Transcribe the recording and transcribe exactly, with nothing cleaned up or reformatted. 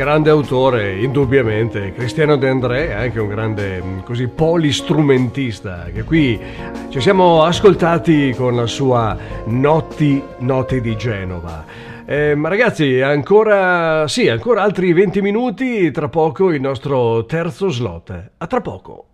grande autore, indubbiamente. Cristiano De André è anche un grande così polistrumentista, che qui ci siamo ascoltati con la sua Notti, Notti di Genova. Eh, ma ragazzi, ancora, sì, ancora altri venti minuti, tra poco il nostro terzo slot. A tra poco.